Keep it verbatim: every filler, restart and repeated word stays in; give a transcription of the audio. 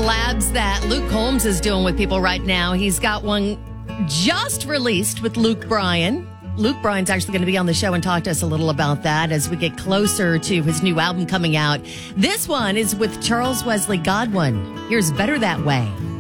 collabs that Luke Combs is doing with people right now. He's got one just released with Luke Bryan. Luke Bryan's actually going to be on the show and talk to us a little about that as we get closer to his new album coming out. This one is with Charles Wesley Godwin. Here's Better That Way.